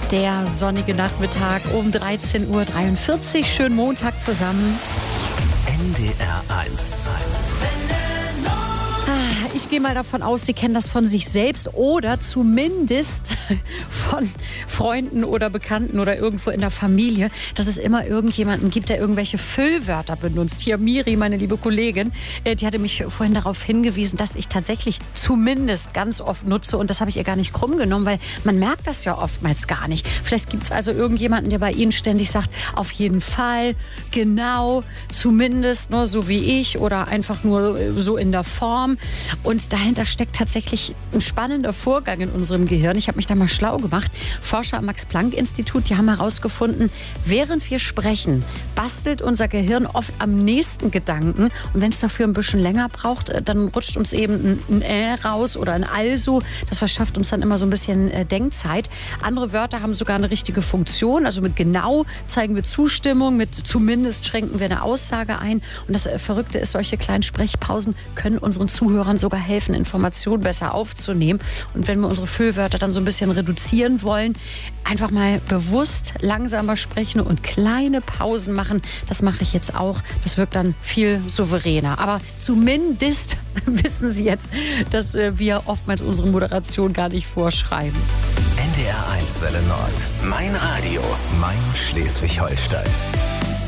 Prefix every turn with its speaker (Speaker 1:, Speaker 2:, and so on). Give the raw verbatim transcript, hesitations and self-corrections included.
Speaker 1: Der sonnige Nachmittag um dreizehn Uhr dreiundvierzig. Schönen Montag zusammen.
Speaker 2: N D R eins.
Speaker 1: Ich gehe mal davon aus, Sie kennen das von sich selbst oder zumindest von Freunden oder Bekannten oder irgendwo in der Familie, dass es immer irgendjemanden gibt, der irgendwelche Füllwörter benutzt. Hier Miri, meine liebe Kollegin, die hatte mich vorhin darauf hingewiesen, dass ich tatsächlich zumindest ganz oft nutze und das habe ich ihr gar nicht krumm genommen, weil man merkt das ja oftmals gar nicht. Vielleicht gibt es also irgendjemanden, der bei Ihnen ständig sagt, auf jeden Fall, genau, zumindest, nur so wie ich oder einfach nur so in der Form. Und dahinter steckt tatsächlich ein spannender Vorgang in unserem Gehirn. Ich habe mich da mal schlau gemacht. Forscher am Max-Planck-Institut, die haben herausgefunden, während wir sprechen, bastelt unser Gehirn oft am nächsten Gedanken. Und wenn es dafür ein bisschen länger braucht, dann rutscht uns eben ein, ein Äh raus oder ein Also. Das verschafft uns dann immer so ein bisschen äh, Denkzeit. Andere Wörter haben sogar eine richtige Funktion. Also mit genau zeigen wir Zustimmung, mit zumindest schränken wir eine Aussage ein. Und das äh, Verrückte ist, solche kleinen Sprechpausen können unseren Zuhörern sogar helfen, Informationen besser aufzunehmen. Und wenn wir unsere Füllwörter dann so ein bisschen reduzieren wollen, einfach mal bewusst langsamer sprechen und kleine Pausen machen. Das mache ich jetzt auch. Das wirkt dann viel souveräner. Aber zumindest wissen Sie jetzt, dass wir oftmals unsere Moderation gar nicht vorschreiben.
Speaker 2: N D R eins Welle Nord. Mein Radio. Mein Schleswig-Holstein.